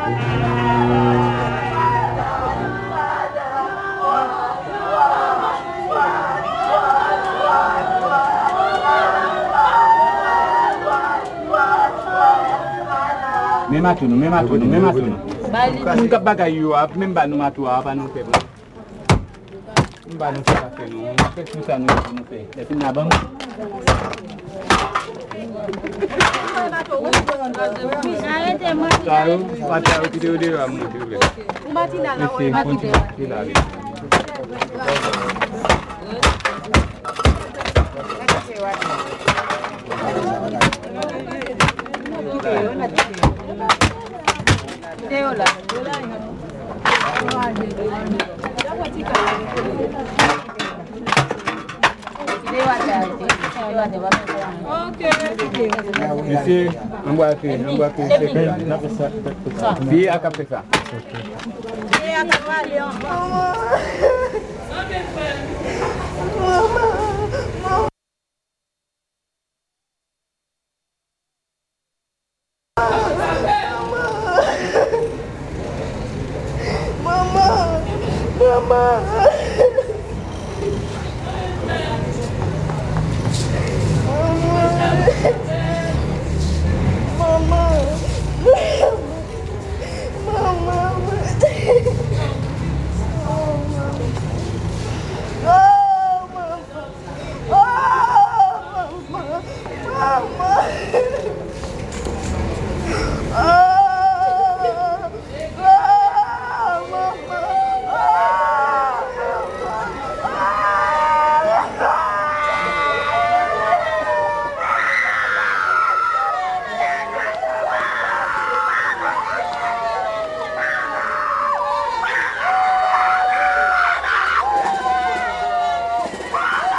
Mema tuno. Nunca baga you up, memba no matua apa no pe. Memba no sa pe no, pe tusa no pe. E fina bang. Claro, pata o que deu a muito bem. Batina la o batina. Esse, vamos aqui. Vi a cabeça. Mama.